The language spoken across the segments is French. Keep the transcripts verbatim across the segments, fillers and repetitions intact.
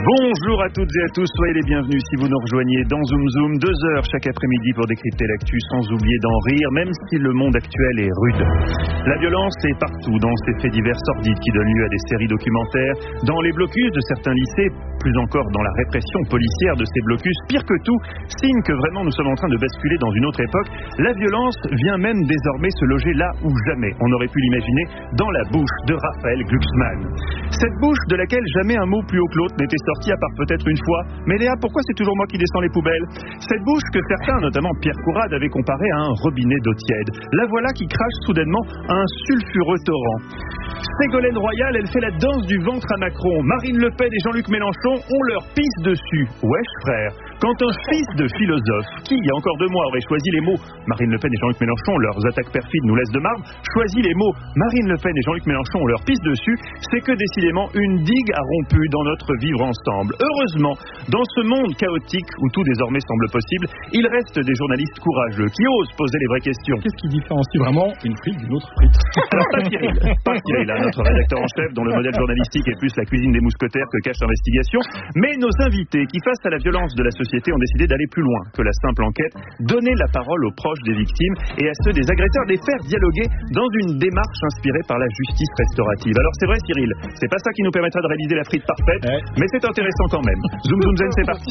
Bonjour à toutes et à tous, soyez les bienvenus si vous nous rejoignez dans Zoom Zoom, deux heures chaque après-midi pour décrypter l'actu sans oublier d'en rire, même si le monde actuel est rude. La violence est partout dans ces faits divers sordides qui donnent lieu à des séries documentaires, dans les blocus de certains lycées, plus encore dans la répression policière de ces blocus, pire que tout, signe que vraiment nous sommes en train de basculer dans une autre époque. La violence vient même désormais se loger là où jamais on aurait pu l'imaginer, dans la bouche de Raphaël Glucksmann. Cette bouche de laquelle jamais un mot plus haut que l'autre n'était sorti à part peut-être une fois. Mais Léa, pourquoi c'est toujours moi qui descends les poubelles? Cette bouche que certains, notamment Pierre Courade, avaient comparée à un robinet d'eau tiède. La voilà qui crache soudainement un sulfureux torrent. Ségolène Royal, elle fait la danse du ventre à Macron. Marine Le Pen et Jean-Luc Mélenchon ont leur pisse dessus. Wesh frère, quand un fils de philosophe, qui il y a encore deux mois aurait choisi les mots Marine Le Pen et Jean-Luc Mélenchon, leurs attaques perfides nous laissent de marbre, choisit les mots Marine Le Pen et Jean-Luc Mélenchon ont leur pisse dessus, c'est que décidément une digue a rompu dans notre vivre ensemble. Heureusement, dans ce monde chaotique où tout désormais semble possible, il reste des journalistes courageux qui osent poser les vraies questions. Qu'est-ce qui différencie vraiment une frite d'une autre frite? Alors pas Cyril, pas Cyril, hein, notre rédacteur en chef dont le modèle journalistique est plus la cuisine des mousquetaires que cache l'investigation, mais nos invités qui face à la violence de la société ont décidé d'aller plus loin que la simple enquête, donner la parole aux proches des victimes et à ceux des agresseurs, les faire dialoguer dans une démarche inspirée par la justice restaurative. Alors c'est vrai Cyril, c'est pas ça qui nous permettra de réaliser la frite parfaite, ouais. Mais c'est intéressant quand même. Zoom Zoom Zen, c'est parti.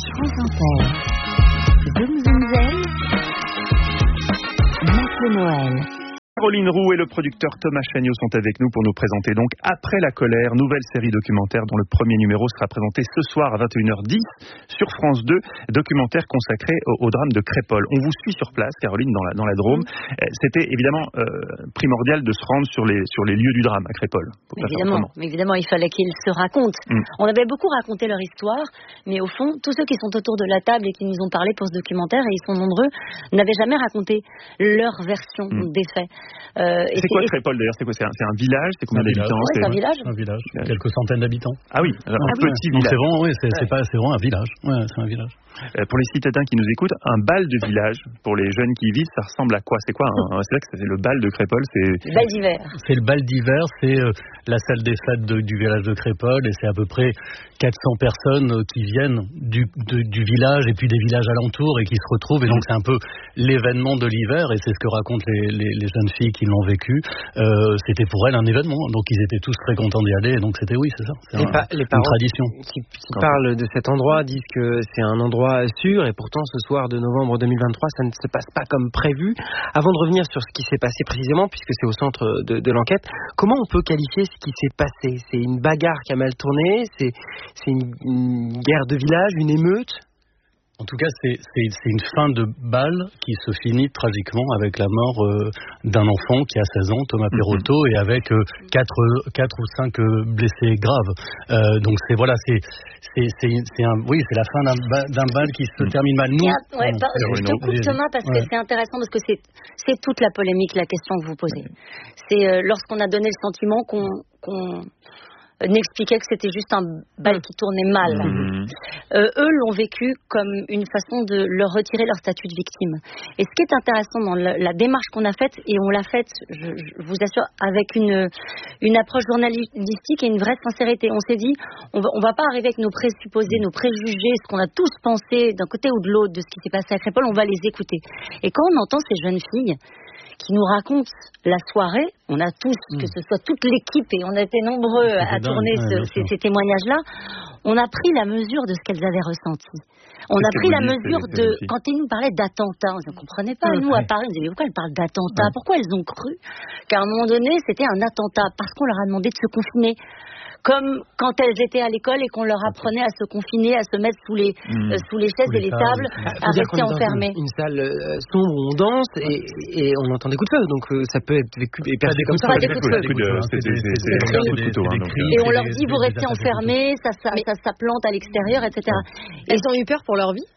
Zoom Zoom Zen, Maître Noël. Caroline Roux et le producteur Thomas Chagnot sont avec nous pour nous présenter donc Après la colère, nouvelle série documentaire dont le premier numéro sera présenté ce soir à vingt et une heures dix sur France deux, documentaire consacré au, au drame de Crépol. On vous suit sur place, Caroline, dans la, dans la Drôme. C'était évidemment euh, primordial de se rendre sur les, sur les lieux du drame à Crépol. Évidemment, mais évidemment, il fallait qu'ils se racontent. Mm. On avait beaucoup raconté leur histoire, mais au fond, tous ceux qui sont autour de la table et qui nous ont parlé pour ce documentaire, et ils sont nombreux, n'avaient jamais raconté leur version mm. des faits. Euh, c'est, c'est quoi Crépol d'ailleurs? C'est quoi? C'est un, c'est un village? C'est combien d'habitants? Ouais, c'est un village. Un village. Quelques centaines d'habitants. Ah oui, un ah petit oui. village. C'est vraiment, oui, c'est, ouais. c'est pas, c'est vraiment un village. Ouais, c'est un village. Euh, pour les citadins qui nous écoutent, un bal de village, pour les jeunes qui y vivent, ça ressemble à quoi? C'est quoi un, c'est vrai que c'est le bal de Crépol, c'est... Le bal d'hiver. C'est le bal d'hiver, c'est euh, la salle des fêtes de, du village de Crépol, et c'est à peu près quatre cents personnes euh, qui viennent du, de, du village et puis des villages alentours et qui se retrouvent, et donc c'est un peu l'événement de l'hiver, et c'est ce que racontent les, les, les jeunes filles qui l'ont vécu. Euh, c'était pour elles un événement, donc ils étaient tous très contents d'y aller, et donc c'était oui, c'est ça, c'est les, un, pa- les parents une tradition. Qui, qui parlent de cet endroit disent que c'est un endroit sûr, et pourtant ce soir de novembre deux mille vingt-trois, ça ne se passe pas comme prévu. Avant de revenir sur ce qui s'est passé précisément, puisque c'est au centre de, de l'enquête, comment on peut qualifier ce qui s'est passé? C'est une bagarre qui a mal tourné? C'est, c'est une, une guerre de village, une émeute? En tout cas, c'est, c'est, c'est une fin de bal qui se finit tragiquement avec la mort euh, d'un enfant qui a seize ans, Thomas Perotto, mm-hmm. et avec euh, quatre ou cinq euh, blessés graves. Euh, donc c'est voilà, c'est c'est c'est, c'est un oui, c'est la fin d'un, ba, d'un bal qui se termine mal. Nous, yeah, ouais, bah, je te coupe Thomas parce que ouais. c'est intéressant parce que c'est c'est toute la polémique, la question que vous posez. C'est euh, lorsqu'on a donné le sentiment qu'on qu'on n'expliquait que c'était juste un bal qui tournait mal. Mmh. Euh, eux l'ont vécu comme une façon de leur retirer leur statut de victime. Et ce qui est intéressant dans la, la démarche qu'on a faite, et on l'a faite, je, je vous assure, avec une, une approche journalistique et une vraie sincérité. On s'est dit, on va, on va pas arriver avec nos présupposés, nos préjugés, ce qu'on a tous pensé d'un côté ou de l'autre de ce qui s'est passé à Crépol, on va les écouter. Et quand on entend ces jeunes filles qui nous racontent la soirée, on a tous, mmh. que ce soit toute l'équipe, et on a été nombreux c'est à tourner dingue, ce, ouais, ces, ces témoignages-là, on a pris la mesure de ce qu'elles avaient ressenti. On a pris la mesure de... Quand ils nous parlaient d'attentats, on ne comprenait pas, nous, à Paris, on disait, mais pourquoi elles parlent d'attentats? Pourquoi elles ont cru qu'à un moment donné, c'était un attentat? Parce qu'on leur a demandé de se confiner. Comme quand elles étaient à l'école et qu'on leur apprenait à se confiner, à se mettre sous les, mmh. euh, sous les chaises et les tables, à rester enfermés. Une, une salle euh, sombre où on danse et, et on entend des coups de feu, donc euh, ça peut être vécu et perçu comme ça. Des coups de feu. Et on leur dit, vous restez enfermés, ça, ça, ça, ça plante à l'extérieur, et cetera. Elles ont eu peur pour leur vie?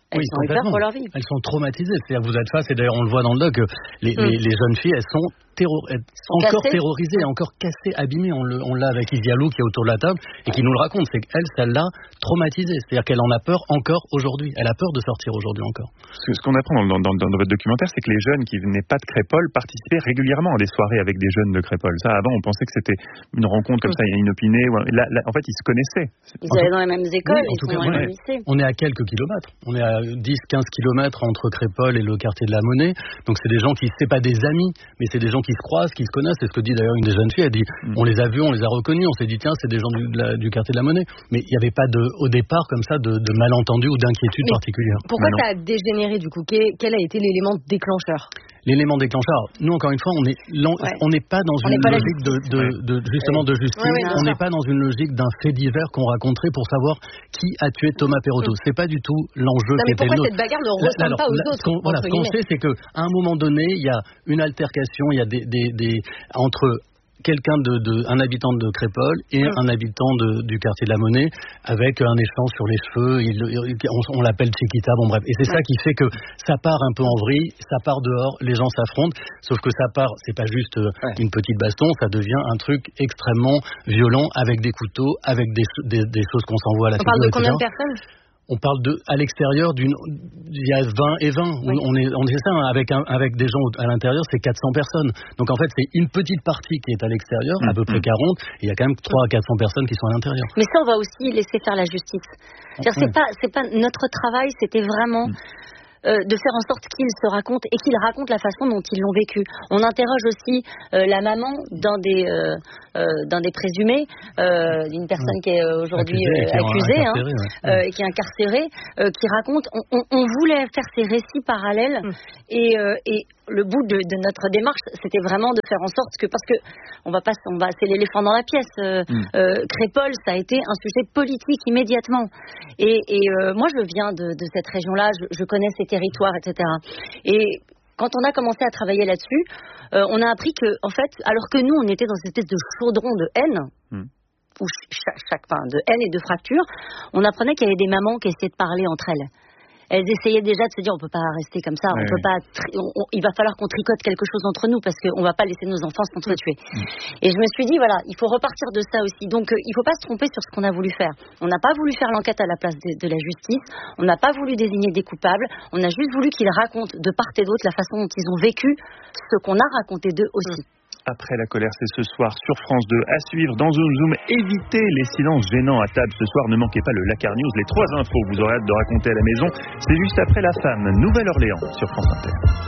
elles oui, ont eu peur pour leur vie. Elles sont traumatisées. C'est-à-dire que vous êtes face, et d'ailleurs on le voit dans le doc, les, mm. les, les jeunes filles, elles sont, terror... elles sont encore cassées. terrorisées, encore cassées, abîmées. On, le, on l'a avec Isialou qui est autour de la table et qui nous le raconte. C'est qu'elle, celle-là, traumatisée. C'est-à-dire qu'elle en a peur encore aujourd'hui. Elle a peur de sortir aujourd'hui encore. Ce, ce qu'on apprend dans, dans, dans, dans votre documentaire, c'est que les jeunes qui venaient pas de Crépol participaient régulièrement à des soirées avec des jeunes de Crépol. Ça, avant, on pensait que c'était une rencontre comme ça, inopinée. Là, là, en fait, ils se connaissaient. Ils allaient dans les mêmes écoles, oui, ils sont dans les mêmes lycées. On est à quelques kilomètres. On est à dix à quinze kilomètres entre Crépol et le quartier de la Monnaie. Donc c'est des gens qui, c'est pas des amis, mais c'est des gens qui se croisent, qui se connaissent. C'est ce que dit d'ailleurs une des jeunes filles. Elle dit, mm. on les a vus, on les a reconnus, on s'est dit tiens, c'est des gens du, de la, du quartier de la Monnaie. Mais il n'y avait pas de, au départ comme ça de, de malentendu ou d'inquiétude mais particulière. Pourquoi ça a dégénéré du coup? Quel a été l'élément déclencheur? L'élément déclencheur. Nous, encore une fois, on est ouais. on n'est pas dans on une logique de, de, de justement de justice. Ouais, ouais, on n'est pas dans une logique d'un fait divers qu'on raconterait pour savoir qui a tué Thomas Perotto. Mmh. C'est pas du tout l'enjeu non, qui était le nôtre. Pourquoi cette bagarre ne ressemble alors, pas aux là, autres? Ce qu'on, voilà, ce qu'on sait, c'est qu'à un moment donné, il y a une altercation, il y a des, des, des entre quelqu'un de, de, un habitant de Crépol et mmh. un habitant de, du quartier de la Monnaie avec un échange sur les cheveux, il, on, on l'appelle Chiquita, bon bref. Et c'est ouais. ça qui fait que ça part un peu en vrille, ça part dehors, les gens s'affrontent, sauf que ça part, c'est pas juste ouais. une petite baston, ça devient un truc extrêmement violent avec des couteaux, avec des, des, des choses qu'on s'envoie à la On parle de combien de personnes? On parle de, à l'extérieur d'une, il y a vingt et vingt. Oui. On est, on est ça, hein, avec un, avec des gens à l'intérieur, c'est quatre cents personnes. Donc en fait, c'est une petite partie qui est à l'extérieur, mmh. à peu près quarante, et il y a quand même trois à quatre cents personnes qui sont à l'intérieur. Mais ça, on va aussi laisser faire la justice. C'est-à-dire, ouais. c'est pas, c'est pas notre travail, c'était vraiment, mmh. Euh, de faire en sorte qu'ils se racontent et qu'ils racontent la façon dont ils l'ont vécu. On interroge aussi euh, la maman d'un des, euh, euh, d'un des présumés, euh, d'une personne ouais. qui est aujourd'hui accusée, euh, accusée hein, ouais. euh, et qui est incarcérée, euh, qui raconte. On, on, on voulait faire ces récits parallèles mmh. et, euh, et le bout de, de notre démarche, c'était vraiment de faire en sorte que, parce que on va pas, on va, c'est l'éléphant dans la pièce. Euh, mmh. euh, Crépol, ça a été un sujet politique immédiatement. Et, et euh, moi, je viens de, de cette région-là, je, je connais ces territoires, et cetera. Et quand on a commencé à travailler là-dessus, euh, on a appris que, en fait, alors que nous, on était dans cette espèce de chaudron de haine. Mmh. Où chaque, chaque, enfin, de haine et de fracture, on apprenait qu'il y avait des mamans qui essayaient de parler entre elles. Elles essayaient déjà de se dire on peut pas rester comme ça, ouais, on peut pas, tri- on, on, il va falloir qu'on tricote quelque chose entre nous parce qu'on va pas laisser nos enfants s'entretuer. Mmh. Et je me suis dit voilà, il faut repartir de ça aussi. Donc euh, il faut pas se tromper sur ce qu'on a voulu faire. On n'a pas voulu faire l'enquête à la place de, de la justice, on n'a pas voulu désigner des coupables, on a juste voulu qu'ils racontent de part et d'autre la façon dont ils ont vécu ce qu'on a raconté d'eux aussi. Mmh. Après la colère, c'est ce soir sur France deux. À suivre dans Zoom Zoom. Évitez les silences gênants à table ce soir. Ne manquez pas le Lakar News. Les trois infos que vous aurez hâte de raconter à la maison. C'est juste après La Femme, Nouvelle-Orléans sur France Inter.